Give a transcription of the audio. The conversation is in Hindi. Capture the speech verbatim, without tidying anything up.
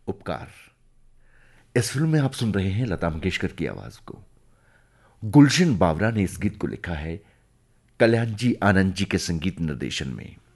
उपकार। इस फिल्म में आप सुन रहे हैं लता मंगेशकर की आवाज को। गुलशन बावरा ने इस गीत को लिखा है कल्याण जी आनंद जी के संगीत निर्देशन में।